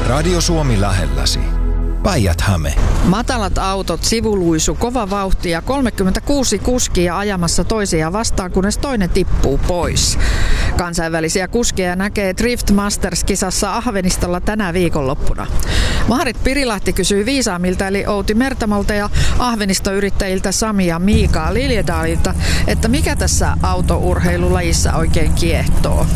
Radio Suomi lähelläsi. Päijät-Häme. Matalat autot, sivuluisu, kova vauhti ja 36 kuskia ajamassa toisia vastaan, kunnes toinen tippuu pois. Kansainvälisiä kuskeja näkee Drift Masters-kisassa Ahvenistolla tänä viikonloppuna. Marit Pirilahti kysyy viisaamilta eli Outi Mertamolta ja Ahvenistoyrittäjiltä Sami ja Miika Liljedalilta, että mikä tässä autourheilulajissa oikein kiehtoo.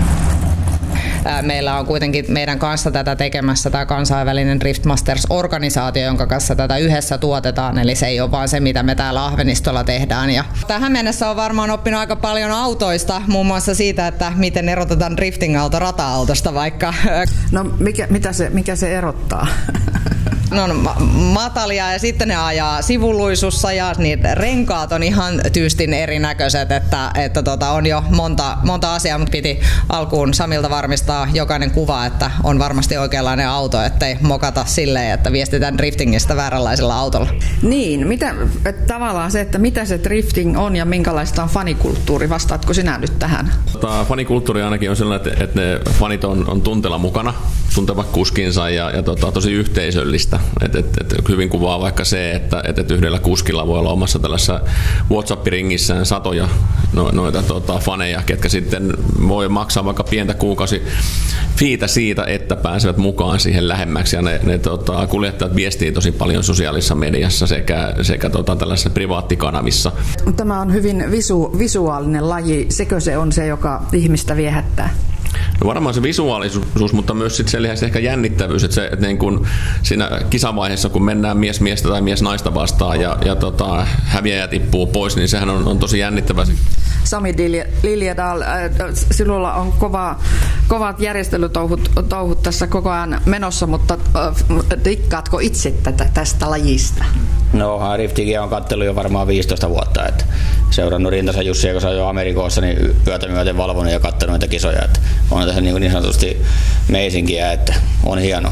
Meillä on kuitenkin meidän kanssa tätä tekemässä tämä kansainvälinen Drift Masters-organisaatio, jonka kanssa tätä yhdessä tuotetaan, eli se ei ole vaan se, mitä me täällä Ahvenistolla tehdään. Ja tähän mennessä on varmaan oppinut aika paljon autoista, muun muassa siitä, että miten erotetaan drifting-auto rata-autosta vaikka. No mikä se erottaa? Ne on matalia ja sitten ne ajaa sivuluisussa ja niin renkaat on ihan tyystin erinäköiset, että on jo monta asiaa, mutta piti alkuun Samilta varmistaa jokainen kuva, että on varmasti oikeanlainen auto, ettei mokata silleen, että viestitään driftingistä vääränlaisella autolla. Niin, tavallaan se, että mitä se drifting on ja minkälaista on fanikulttuuri, vastaatko sinä nyt tähän? Fanikulttuuri ainakin on sellainen, että ne fanit on tunteella mukana, tuntevat kuskinsa ja tosi yhteisöllistä. Hyvin kuvaa vaikka se, että yhdellä kuskilla voi olla omassa tällaisessa WhatsApp-ringissään satoja noita faneja, ketkä sitten voi maksaa vaikka pientä kuukausifiitä siitä, että pääsevät mukaan siihen lähemmäksi. Ja ne kuljettajat viestii tosi paljon sosiaalisessa mediassa sekä tällaisissa privaattikanavissa. Tämä on hyvin visuaalinen laji. Sekö se on se, joka ihmistä viehättää? No varmaan se visuaalisuus, mutta myös sit sen lisäksi ehkä jännittävyys, että niin kun siinä kisavaiheessa, kun mennään mies-miestä tai mies-naista vastaan ja häviäjä tippuu pois, niin sehän on tosi jännittävää. Sami Liljedal, sinulla on kovat järjestelytouhut tässä koko ajan menossa, mutta dikkaatko itse tästä lajista? No, driftingia on katsellut jo varmaan 15 vuotta. Että seurannut Rintasen Jussia, kun se on jo Amerikoissa, niin yötä myöten valvonut ja katsonut niitä kisoja. Että on tässä niin sanotusti meisinkiä, että on hieno.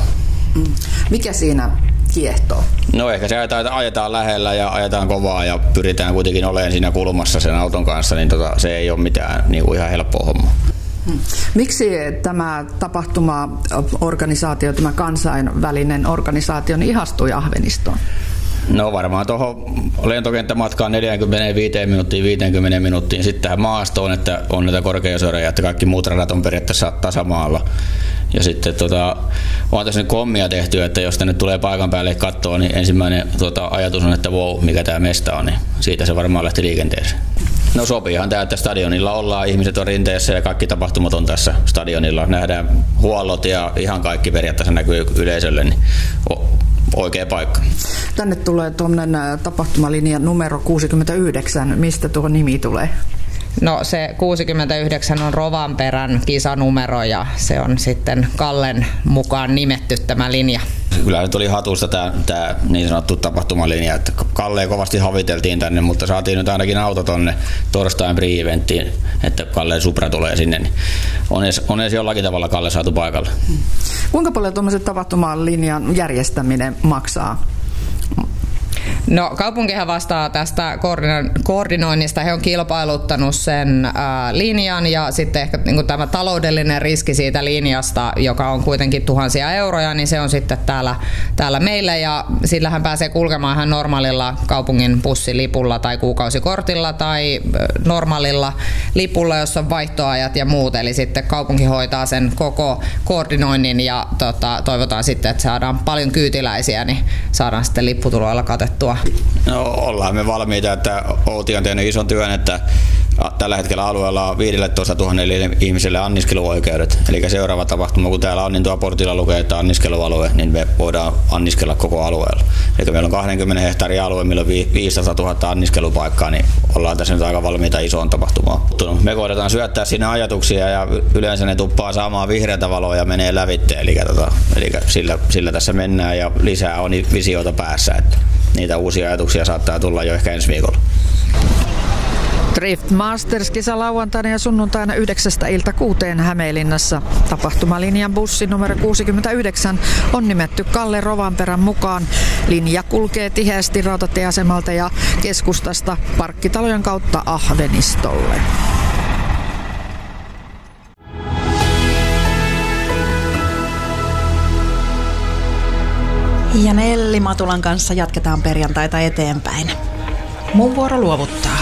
Mikä siinä kiehtoo? No ehkä se ajetaan lähellä ja ajetaan kovaa ja pyritään kuitenkin olemaan siinä kulmassa sen auton kanssa, niin se ei ole mitään niin kuin ihan helppoa hommaa. Miksi tämä tapahtuma-organisaatio, tämä kansainvälinen organisaatio, niin ihastui Ahvenistoon? No varmaan tuohon lentokenttämatkaan 45 minuuttiin, 50 minuuttiin, sitten tähän maastoon, että on näitä korkeusöörejä, että kaikki muut radat on periaatteessa tasamaalla. Ja sitten on tässä nyt kommia tehty, että jos tänne tulee paikan päälle katsoa, niin ensimmäinen ajatus on, että wow, mikä tämä mesta on, niin siitä se varmaan lähti liikenteeseen. No sopiihan tämä, että stadionilla ollaan, ihmiset on rinteessä ja kaikki tapahtumat on tässä stadionilla. Nähdään huollot ja ihan kaikki periaatteessa näkyy yleisölle, niin oikea paikka. Tänne tulee tuommoinen tapahtumalinja numero 69. Mistä tuo nimi tulee? No se 69 on Rovanperän kisanumero ja se on sitten Kallen mukaan nimetty tämä linja. Kyllä nyt oli hatusta tämä niin sanottu tapahtumalinja, että Kalleen kovasti haviteltiin tänne, mutta saatiin nyt ainakin auto tonne torstain pre-eventtiin, että Kalleen Supra tulee sinne. Niin on edes jollakin tavalla Kalle saatu paikalle. Kuinka paljon tuommoisen tapahtumalinjan järjestäminen maksaa? No kaupunkihan vastaa tästä koordinoinnista, he on kilpailuttanut sen linjan ja sitten ehkä niin tämä taloudellinen riski siitä linjasta, joka on kuitenkin tuhansia euroja, niin se on sitten täällä meillä ja sillähän pääsee kulkemaan ihan normaalilla kaupungin bussilipulla tai kuukausikortilla tai normaalilla lipulla, jossa on vaihtoajat ja muut, eli sitten kaupunki hoitaa sen koko koordinoinnin ja toivotaan sitten, että saadaan paljon kyytiläisiä, niin saadaan sitten lipputuloilla katettua. No ollaan me valmiita, että Outi on tehnyt ison työn, että tällä hetkellä alueella on 15 000 ihmiselle anniskeluoikeudet. Eli seuraava tapahtuma, kun täällä on, niin tuo portilla lukee, että anniskelualue, niin me voidaan anniskella koko alueella. Eli meillä on 20 hehtaaria alue, millä on 15 000 anniskelupaikkaa, niin ollaan tässä nyt aika valmiita isoon tapahtumaan. Me koetetaan syöttää sinne ajatuksia ja yleensä ne tuppaa saamaan vihreätä valoa ja menee lävitteen. Eli sillä tässä mennään ja lisää on visioita päässä. Että niitä uusia ajatuksia saattaa tulla jo ehkä ensi viikolla. Drift Masters-kisa lauantaina ja sunnuntaina 9:00–6:00 Hämeenlinnassa. Tapahtumalinjan bussi numero 69 on nimetty Kalle Rovanperän mukaan. Linja kulkee tiheästi rautatieasemalta ja keskustasta parkkitalojen kautta Ahvenistolle. Ja Nelli Matulan kanssa jatketaan perjantaita eteenpäin. Mun vuoro luovuttaa.